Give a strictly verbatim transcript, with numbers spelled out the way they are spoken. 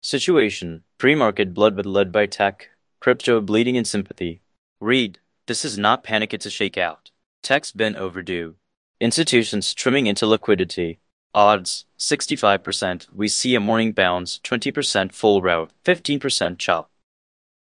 Situation: pre-market blood led by tech, crypto bleeding in sympathy. Read: this is not panic, it's a shakeout. Tech's been overdue. Institutions trimming into liquidity. Odds: sixty-five percent we see a morning bounce, twenty percent full route, fifteen percent chop.